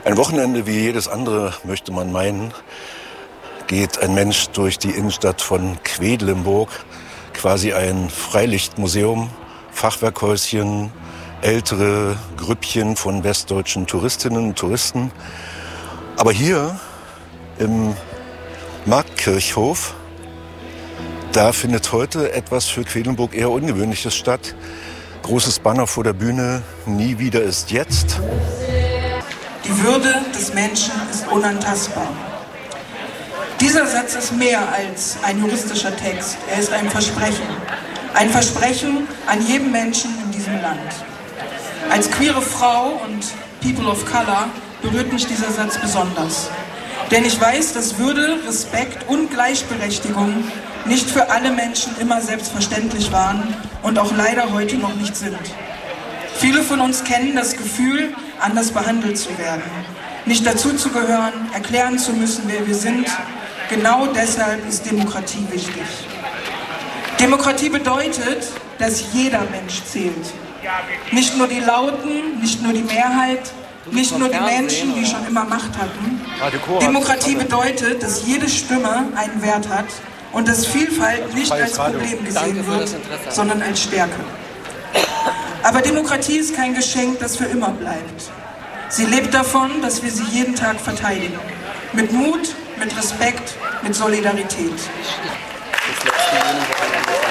Ein Wochenende wie jedes andere, möchte man meinen, geht ein Mensch durch die Innenstadt von Quedlinburg, quasi ein Freilichtmuseum, Fachwerkhäuschen, ältere Grüppchen von westdeutschen Touristinnen und Touristen. Aber hier im Marktkirchhof, da findet heute etwas für Quedlinburg eher Ungewöhnliches statt. Großes Banner vor der Bühne, nie wieder ist jetzt. Die Würde des Menschen ist unantastbar. Dieser Satz ist mehr als ein juristischer Text. Er ist ein Versprechen. Ein Versprechen an jedem Menschen in diesem Land. Als queere Frau und People of Color berührt mich dieser Satz besonders. Denn ich weiß, dass Würde, Respekt und Gleichberechtigung nicht für alle Menschen immer selbstverständlich waren und auch leider heute noch nicht sind. Viele von uns kennen das Gefühl, anders behandelt zu werden, nicht dazuzugehören, erklären zu müssen, wer wir sind. Genau deshalb ist Demokratie wichtig. Demokratie bedeutet, dass jeder Mensch zählt. Nicht nur die Lauten, nicht nur die Mehrheit, nicht nur die Menschen, die schon immer Macht hatten. Demokratie bedeutet, dass jede Stimme einen Wert hat und dass Vielfalt nicht als Problem gesehen wird, sondern als Stärke. Aber Demokratie ist kein Geschenk, das für immer bleibt. Sie lebt davon, dass wir sie jeden Tag verteidigen. Mit Mut, mit Respekt, mit Solidarität.